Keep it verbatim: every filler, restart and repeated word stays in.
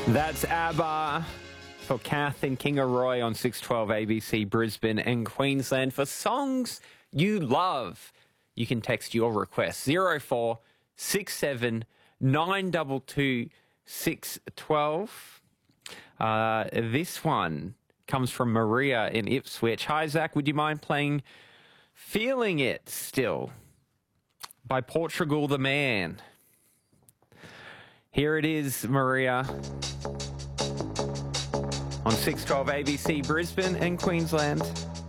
That's ABBA for Kath and Kingaroy on six twelve A B C Brisbane and Queensland. For songs you love, you can text your request zero four six seven nine two two six one two. Uh, this one comes from Maria in Ipswich. Hi, Zach. Would you mind playing Feeling It Still by Portugal the Man? Here it is, Maria, on six twelve A B C Brisbane and Queensland.